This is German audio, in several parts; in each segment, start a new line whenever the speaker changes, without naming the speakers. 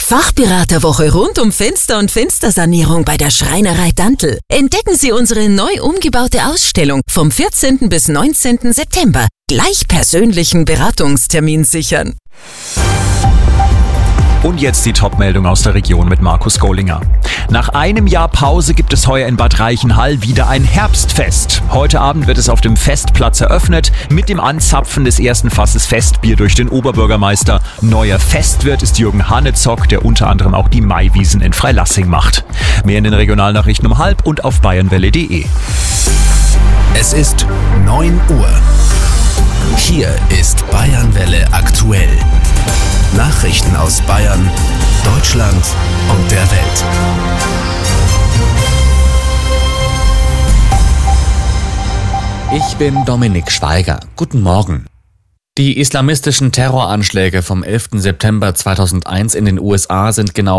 Fachberaterwoche rund um Fenster und Fenstersanierung bei der Schreinerei Dantl. Entdecken Sie unsere neu umgebaute Ausstellung vom 14. bis 19. September. Gleich persönlichen Beratungstermin sichern.
Und jetzt die Top-Meldung aus der Region mit Markus Gollinger. Nach einem Jahr Pause gibt es heuer in Bad Reichenhall wieder ein Herbstfest. Heute Abend wird es auf dem Festplatz eröffnet mit dem Anzapfen des ersten Fasses Festbier durch den Oberbürgermeister. Neuer Festwirt ist Jürgen Hannezock, der unter anderem auch die Maiwiesen in Freilassing macht. Mehr in den Regionalnachrichten um 12 und auf bayernwelle.de.
Es ist 9 Uhr. Hier ist Bayernwelle aktuell. Nachrichten aus Bayern, Deutschland und der Welt.
Ich bin Dominik Schweiger. Guten Morgen. Die islamistischen Terroranschläge vom 11. September 2001 in den USA sind genau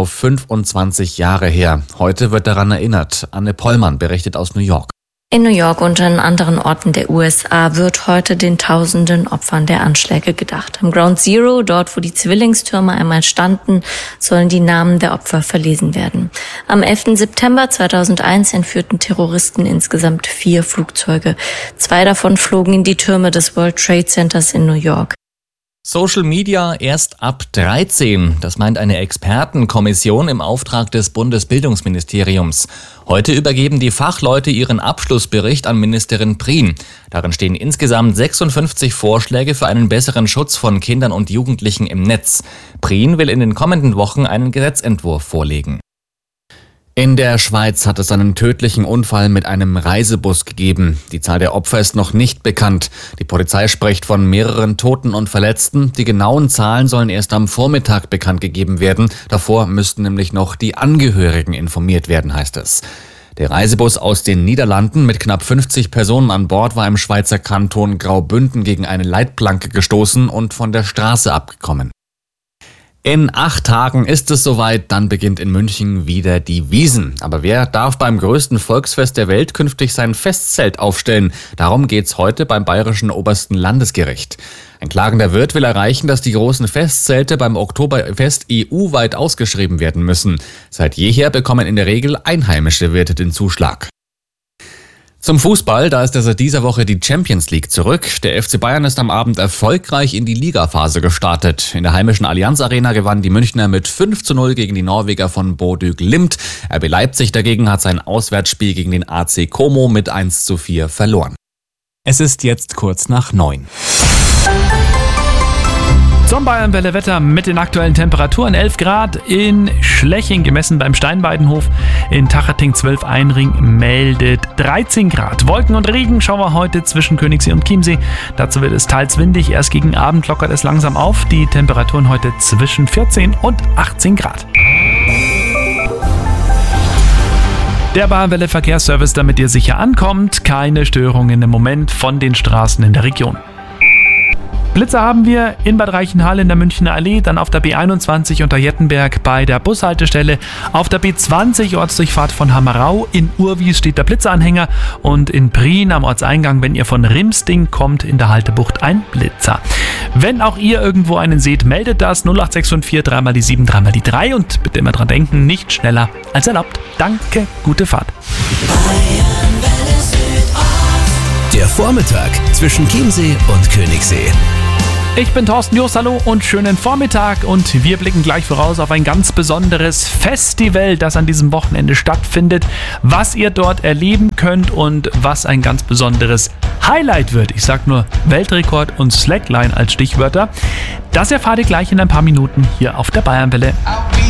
25 Jahre her. Heute wird daran erinnert. Anne Pollmann berichtet aus New York.
In New York und an anderen Orten der USA wird heute den tausenden Opfern der Anschläge gedacht. Am Ground Zero, dort wo die Zwillingstürme einmal standen, sollen die Namen der Opfer verlesen werden. Am 11. September 2001 entführten Terroristen insgesamt 4 Flugzeuge. 2 davon flogen in die Türme des World Trade Centers in New York.
Social Media erst ab 13. Das meint eine Expertenkommission im Auftrag des Bundesbildungsministeriums. Heute übergeben die Fachleute ihren Abschlussbericht an Ministerin Prien. Darin stehen insgesamt 56 Vorschläge für einen besseren Schutz von Kindern und Jugendlichen im Netz. Prien will in den kommenden Wochen einen Gesetzentwurf vorlegen. In der Schweiz hat es einen tödlichen Unfall mit einem Reisebus gegeben. Die Zahl der Opfer ist noch nicht bekannt. Die Polizei spricht von mehreren Toten und Verletzten. Die genauen Zahlen sollen erst am Vormittag bekannt gegeben werden. Davor müssten nämlich noch die Angehörigen informiert werden, heißt es. Der Reisebus aus den Niederlanden mit knapp 50 Personen an Bord war im Schweizer Kanton Graubünden gegen eine Leitplanke gestoßen und von der Straße abgekommen. In 8 Tagen ist es soweit, dann beginnt in München wieder die Wiesn. Aber wer darf beim größten Volksfest der Welt künftig sein Festzelt aufstellen? Darum geht's heute beim Bayerischen Obersten Landesgericht. Ein klagender Wirt will erreichen, dass die großen Festzelte beim Oktoberfest EU-weit ausgeschrieben werden müssen. Seit jeher bekommen in der Regel einheimische Wirte den Zuschlag. Zum Fußball, da ist seit dieser Woche die Champions League zurück. Der FC Bayern ist am Abend erfolgreich in die Ligaphase gestartet. In der heimischen Allianz Arena gewannen die Münchner mit 5:0 gegen die Norweger von Bodø Glimt. RB Leipzig dagegen hat sein Auswärtsspiel gegen den AC Como mit 1:4 verloren.
Es ist jetzt kurz nach 9.
Zum Bayernwelle-Wetter mit den aktuellen Temperaturen: 11 Grad in Schleching, gemessen beim Steinweidenhof. In Tacheting 12, Einring meldet 13 Grad. Wolken und Regenschauer heute zwischen Königssee und Chiemsee. Dazu wird es teils windig. Erst gegen Abend lockert es langsam auf. Die Temperaturen heute zwischen 14 und 18 Grad. Der Bayernwelle-Verkehrsservice, damit ihr sicher ankommt. Keine Störungen im Moment von den Straßen in der Region. Blitzer haben wir in Bad Reichenhall in der Münchner Allee, dann auf der B21 unter Jettenberg bei der Bushaltestelle, auf der B20 Ortsdurchfahrt von Hammerau, in Urwies steht der Blitzeranhänger und in Prien am Ortseingang, wenn ihr von Rimsting kommt, in der Haltebucht ein Blitzer. Wenn auch ihr irgendwo einen seht, meldet das 08654 3 die 7 3 die 3 und bitte immer dran denken, nicht schneller als erlaubt. Danke, gute Fahrt.
Der Vormittag zwischen Chiemsee und Königssee.
Ich bin Thorsten Jost, hallo und schönen Vormittag, und wir blicken gleich voraus auf ein ganz besonderes Festival, das an diesem Wochenende stattfindet, was ihr dort erleben könnt und was ein ganz besonderes Highlight wird. Ich sag nur Weltrekord und Slackline als Stichwörter. Das erfahrt ihr gleich in ein paar Minuten hier auf der Bayernwelle.